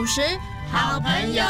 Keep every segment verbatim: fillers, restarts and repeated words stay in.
持好朋友。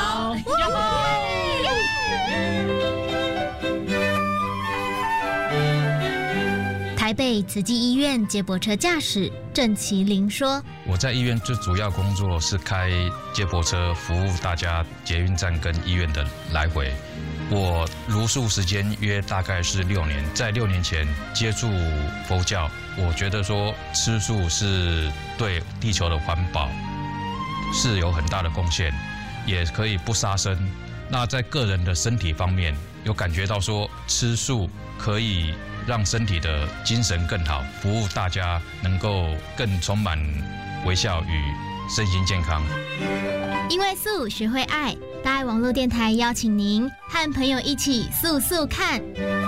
台北慈济医院接驳车驾驶郑麒麟说：“ 我在医院最主要工作是开接驳车，服务大家捷运站跟医院的来回。我茹素时间约大概是六年，在六年前接触佛教，我觉得说吃素是对地球的环保是有很大的贡献，也可以不杀生。那在个人的身体方面，有感觉到说吃素可以让身体的精神更好，服务大家能够更充满微笑与身心健康。 因为素学会爱，大爱网络电台邀请您和朋友一起素素看。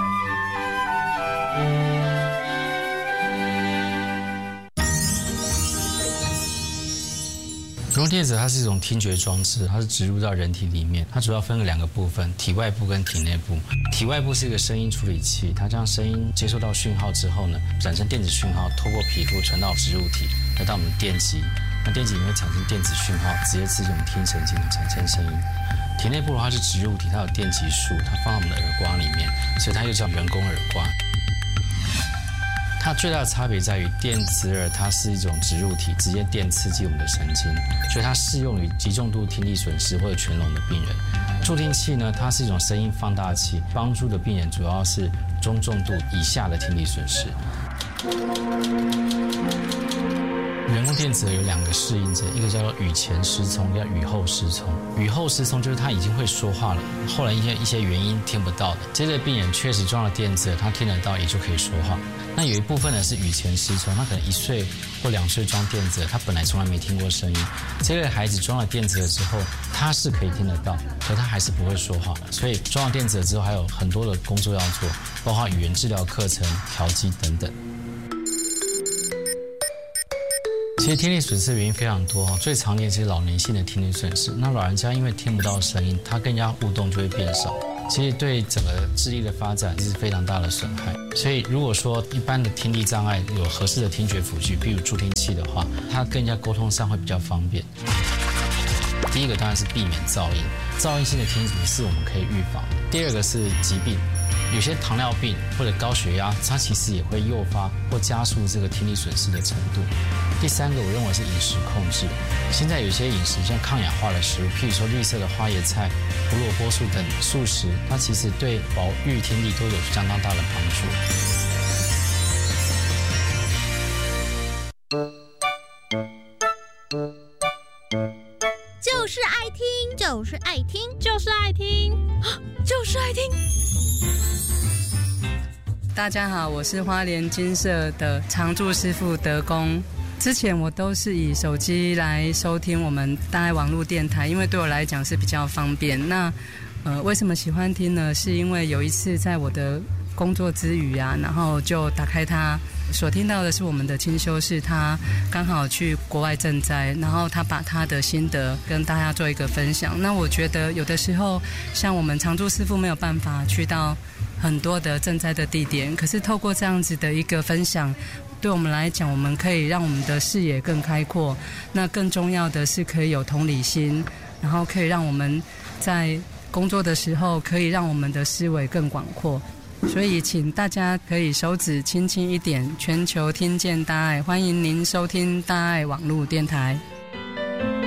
人工电子它是一种听觉装置，它是植入到人体里面。它主要分了两个部分，体外部跟体内部。体外部是一个声音处理器，它将声音接收到讯号之后呢，产生电子讯号，透过皮肤传到植入体，来到我们的电极。那电极里面产生电子讯号，直接刺激我们听神经，产生声音。体内部的话是植入体，它有电极束，它放到我们的耳刮里面，所以它又叫人工耳刮。它最大的差别在于电子耳，它是一种植入体，直接电刺激我们的神经，所以它适用于极重度听力损失或者全聋的病人。助听器呢，它是一种声音放大器，帮助的病人主要是中重度以下的听力损失。人工电子耳有两个适应者，一个叫做语前失聪，一个叫语后失聪。语后失聪就是他已经会说话了，后来一些一些原因听不到的。这类病人确实装了电子耳，他听得到，也就可以说话。那有一部分呢是语前失聪，他可能一岁或两岁装电子耳，他本来从来没听过声音。这类孩子装了电子耳之后，他是可以听得到，可他还是不会说话。所以装了电子耳之后，还有很多的工作要做，包括语言治疗课程、调剂等等。其实听力损失的原因非常多，最常见是老年性的听力损失。那老人家因为听不到声音，他跟人家互动就会变少，其实对整个智力的发展是非常大的损害。所以如果说一般的听力障碍有合适的听觉辅具，比如助听器的话，他跟人家沟通上会比较方便。第一个当然是避免噪音，噪音性的听力损失我们可以预防。第二个是疾病。有些糖尿病或者高血压，它其实也会诱发或加速这个听力损失的程度。第三个，我认为是饮食控制。现在有些饮食像抗氧化的食物，譬如说绿色的花椰菜、胡萝卜素等素食，它其实对保育听力都有相当大的帮助。 就是爱听， 就是爱听， 就是爱听，就是爱听。 大家好，我是花莲金社的常驻师傅德公。之前我都是以手机来收听我们大爱网络电台，因为对我来讲是比较方便。那呃，为什么喜欢听呢？是因为有一次在我的工作之余啊，然后就打开它，所听到的是我们的清修士，他刚好去国外赈灾，然后他把他的心得跟大家做一个分享。那我觉得有的时候，像我们常驻师傅没有办法去到很多的赈灾的地点，可是透过这样子的一个分享，对我们来讲，我们可以让我们的视野更开阔。那更重要的是可以有同理心，然后可以让我们在工作的时候，可以让我们的思维更广阔。所以请大家可以手指轻轻一点，全球听见大爱，欢迎您收听大爱网络电台。